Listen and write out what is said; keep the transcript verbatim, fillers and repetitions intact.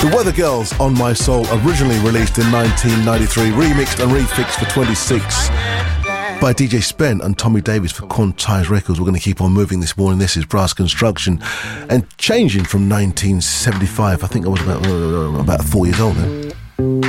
The Weather Girls, On My Soul, originally released in nineteen ninety-three, remixed and refixed for twenty-six by D J Spen and Tommy Davis for Quantize Records. We're going to keep on moving this morning. This is Brass Construction, and changing from nineteen seventy-five. I think I was about, uh, about four years old then.